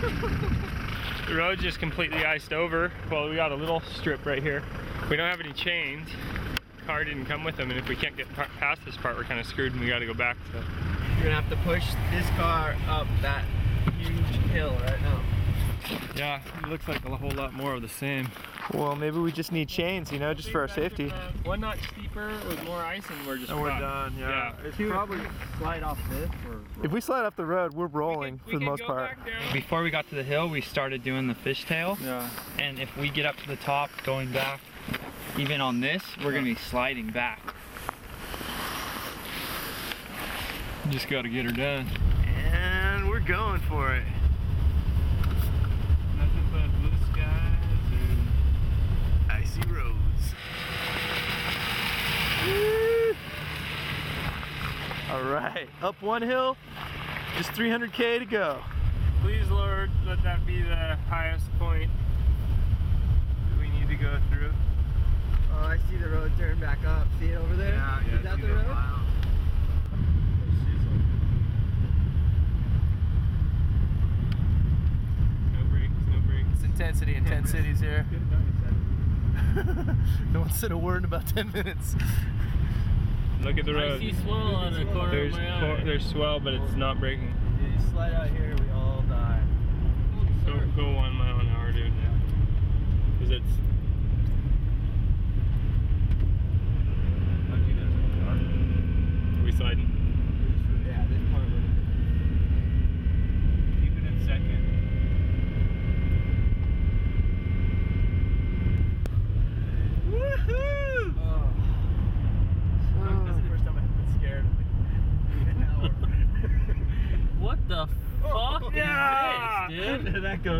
The road's just completely iced over. Well, we got a little strip right here. We don't have any chains. Car didn't come with them, and if we can't get past this part, we're kind of screwed and we got to go back. So you're gonna have to push this car up that huge hill right now. yeah, it looks like a whole lot more of the same. Well, maybe we just need chains, you know, just for our safety. One notch steeper with more ice, and we're just and we're done. Yeah, It's probably slide off this. Or if we slide off the road, we're rolling for the most part. before we got to the hill, we started doing the fishtail. Yeah. And if we get up to the top, going back, even on this, we're gonna be sliding back. Just got to get her done. And we're going for it. Nothing but blue skies and Icy roads. All right, up one hill, just 300K to go. please, Lord, let that be the highest point that we need to go through. Oh, I see the road turn back up. See it over there? Yeah, Is that the road? No brakes, no brakes. It's intensity in 10 cities here. No one said a word in about 10 minutes. Look at the road. I see swell on the corner of my eye. There's swell, but it's not breaking. If you slide out here, we all die. Go 1 mile an hour, dude. Because it's. Are we sliding? Yeah, this part would have Keep it in second. Woohoo! Oh. That's the first time I've been scared in an hour. What the fuck Yeah! is this, dude? That goes.